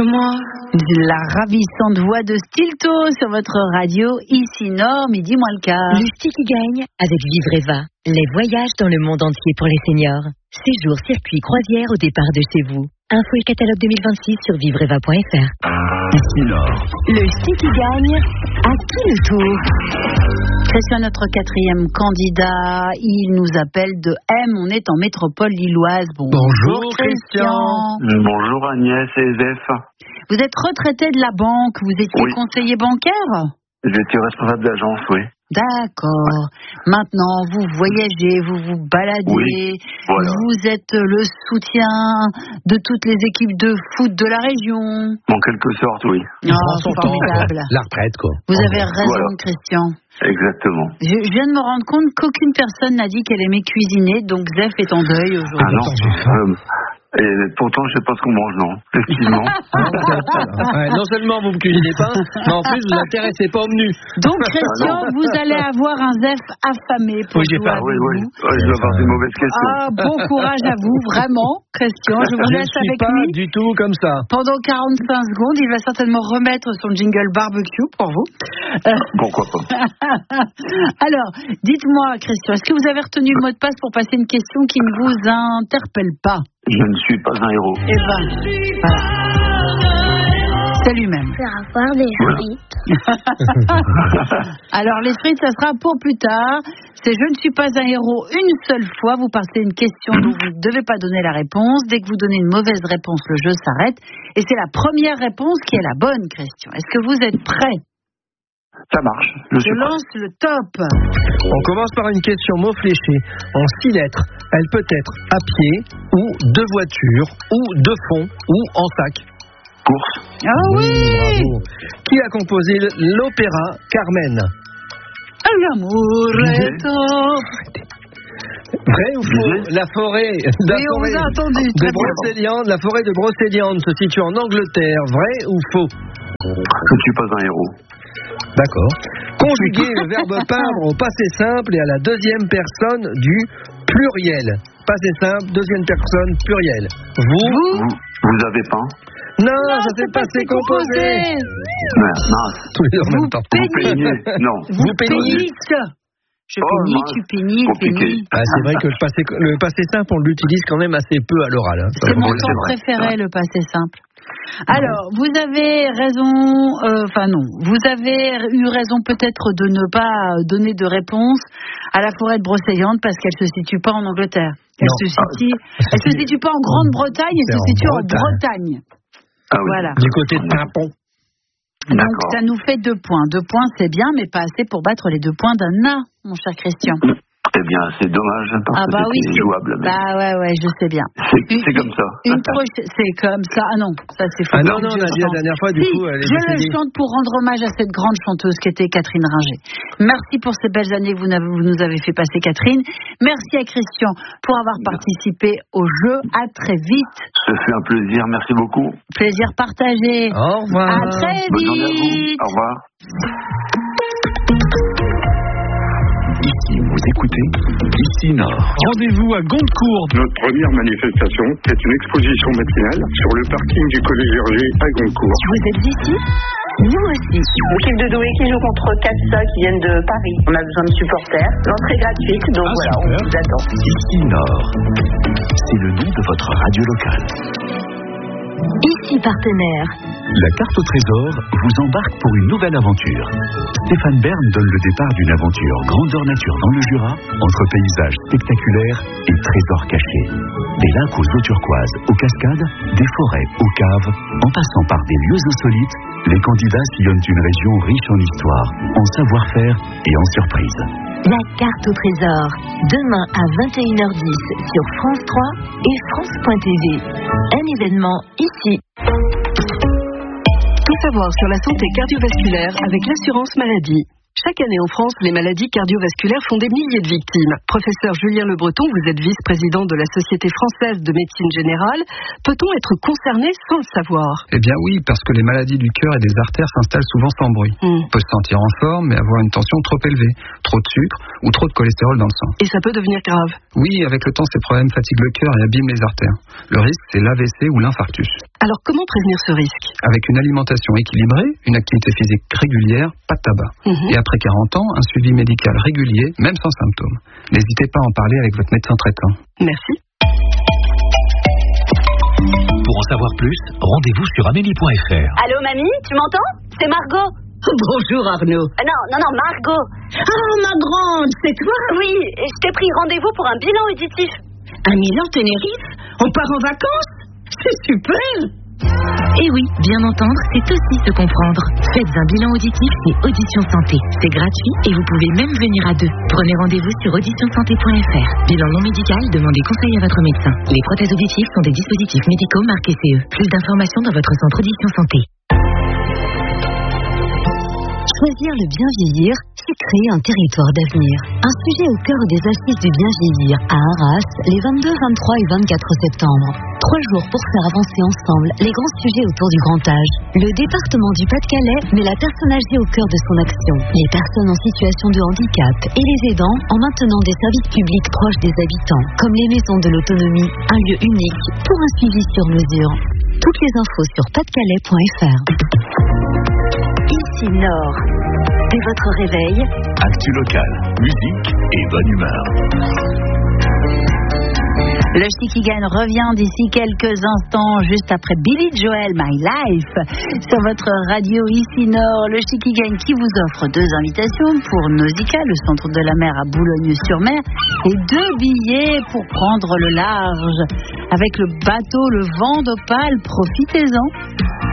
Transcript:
moi. La ravissante voix de Stilto sur votre radio, ici Nord, midi moins le quart. Le ski qui gagne avec Vivreva. Les voyages dans le monde entier pour les seniors. Séjour, circuit, croisière au départ de chez vous. Info et catalogue 2026 sur vivreva.fr. Ici Nord. Le ski qui gagne, à qui le tour? Christian, notre quatrième candidat, il nous appelle de M, on est en métropole lilloise. Bonjour Christian. Bonjour Agnès et Zef. Vous êtes retraité de la banque, vous étiez conseiller bancaire? J'étais responsable d'agence, oui. D'accord. Maintenant, vous voyagez, vous vous baladez, voilà. Vous êtes le soutien de toutes les équipes de foot de la région. En quelque sorte, oui. C'est formidable. La retraite, quoi. Vous avez raison, Christian. Exactement. Je viens de me rendre compte qu'aucune personne n'a dit qu'elle aimait cuisiner, donc Zef est en deuil aujourd'hui. Ah non, et pourtant, je sais pas ce qu'on mange, non. Effectivement. Non seulement vous ne cuisinez pas, mais en plus vous vous intéressez pas au menu. Donc, Christian, vous allez avoir un Zef affamé pour jouer avec vous. Oui, je dois avoir des mauvaises questions. Bon courage à vous, vraiment, Christian. Je vous laisse avec lui. Je ne suis pas du tout comme ça. Pendant 45 secondes, il va certainement remettre son jingle barbecue pour vous. Pourquoi pas. Alors, dites-moi, Christian, est-ce que vous avez retenu le mot de passe pour passer une question qui ne vous interpelle pas? Je ne suis pas un héros. Eh ben, voilà. C'est lui-même. Faire avoir des frites. Alors, les frites, ça sera pour plus tard. C'est je ne suis pas un héros une seule fois. Vous partez une question dont vous ne devez pas donner la réponse. Dès que vous donnez une mauvaise réponse, le jeu s'arrête. Et c'est la première réponse qui est la bonne, Christian. Est-ce que vous êtes prêt? Ça marche. Je lance le top. On commence par une question mot fléché. En 6 lettres, elle peut être à pied, ou de voiture, ou de fond, ou en sac. Course. Ah oui, bravo. Qui a composé l'opéra Carmen? L'amour est Vrai ou faux? La forêt on vous a entendu. La forêt de Brocéliande se situe en Angleterre. Vrai ou faux? Je ne suis pas un héros. D'accord. Conjuguer le verbe peindre au passé simple et à la deuxième personne du pluriel. Passé simple, deuxième personne, pluriel. Vous avez peint? Non, ça s'est passé composé. Tous les deux en même temps. Vous peignez? Non. Vous peignez? Je pénis, tu pénis, il pénis. C'est vrai que le passé simple, on l'utilise quand même assez peu à l'oral. Hein. C'est mon temps préféré, le passé simple. Alors, vous avez raison, non, vous avez eu raison peut-être de ne pas donner de réponse à la forêt de Brocéliande parce qu'elle se situe pas en Angleterre. Elle se situe pas en Grande-Bretagne, elle se situe en Bretagne. Ah oui. Voilà. Du côté de Pimpon. Donc ça nous fait 2 points. 2 points, c'est bien, mais pas assez pour battre les 2 points d'un A, mon cher Christian. Eh bien, c'est dommage, parce que c'est jouable. Mais... ouais, je sais bien. C'est comme ça. C'est comme ça. Ah non, ça c'est faux. Ah non, on a dit la dernière fois, du coup, elle est je le chante pour rendre hommage à cette grande chanteuse qui était Catherine Ringer. Merci pour ces belles années que vous nous avez fait passer, Catherine. Merci à Christian pour avoir participé au jeu. À très vite. Ce fut un plaisir, merci beaucoup. Plaisir partagé. Au revoir. À très vite. Bonne journée à vous. Au revoir. Ici, vous écoutez Ici Nord. Rendez-vous à Gondecourt. Notre première manifestation est une exposition matinale sur le parking du Collège Hergé à Gondecourt. Vous êtes ici? Nous aussi. L'équipe de Douai qui joue contre Casa qui viennent de Paris. On a besoin de supporters. L'entrée est gratuite, donc voilà, on vous attend. Ici Nord. C'est le nom de votre radio locale. Ici partenaire. La carte au trésor vous embarque pour une nouvelle aventure. Stéphane Bern donne le départ d'une aventure grandeur nature dans le Jura, entre paysages spectaculaires et trésors cachés. Des lacs aux eaux turquoises, aux cascades, des forêts, aux caves, en passant par des lieux insolites, les candidats sillonnent une région riche en histoire, en savoir-faire et en surprises. La carte au trésor, demain à 21h10 sur France 3 et France.tv. Un événement ici. Tout savoir sur la santé cardiovasculaire avec l'assurance maladie. Chaque année en France, les maladies cardiovasculaires font des milliers de victimes. Professeur Julien Le Breton, vous êtes vice-président de la Société française de médecine générale. Peut-on être concerné sans le savoir? Eh bien oui, parce que les maladies du cœur et des artères s'installent souvent sans bruit. On peut se sentir en forme, mais avoir une tension trop élevée, trop de sucre ou trop de cholestérol dans le sang. Et ça peut devenir grave? Oui, avec le temps, ces problèmes fatiguent le cœur et abîment les artères. Le risque, c'est l'AVC ou l'infarctus. Alors comment prévenir ce risque? Avec une alimentation équilibrée, une activité physique régulière, pas de tabac. Et après 40 ans, un suivi médical régulier, même sans symptômes. N'hésitez pas à en parler avec votre médecin traitant. Merci. Pour en savoir plus, rendez-vous sur amélie.fr. Allô, mamie, tu m'entends? C'est Margot. Bonjour Arnaud. Non, Margot. Ah, ma grande, c'est toi? Oui, je t'ai pris rendez-vous pour un bilan auditif. Un bilan Tenerife? On part en vacances? C'est super. Et oui, bien entendre, c'est aussi se comprendre. Faites un bilan auditif chez Audition Santé. C'est gratuit et vous pouvez même venir à deux. Prenez rendez-vous sur auditionsanté.fr. Bilan non médical, demandez conseil à votre médecin. Les prothèses auditives sont des dispositifs médicaux marqués CE. Plus d'informations dans votre centre Audition Santé. Choisir le bien vieillir, c'est créer un territoire d'avenir. Un sujet au cœur des assises du bien vieillir à Arras, les 22, 23 et 24 septembre. 3 jours pour faire avancer ensemble les grands sujets autour du grand âge. Le département du Pas-de-Calais met la personne âgée au cœur de son action. Les personnes en situation de handicap et les aidants en maintenant des services publics proches des habitants, comme les maisons de l'autonomie, un lieu unique pour un suivi sur mesure. Toutes les infos sur pasdecalais.fr. Ici Nord. Dès votre réveil, actu locale, musique et bonne humeur. Le Chiquigan revient d'ici quelques instants, juste après Billy Joel, My Life, sur votre radio ici Nord. Le Chiquigan qui vous offre 2 invitations pour Nausicaa, le centre de la mer à Boulogne-sur-Mer, et 2 billets pour prendre le large avec le bateau Le Vent d'Opale. Profitez-en.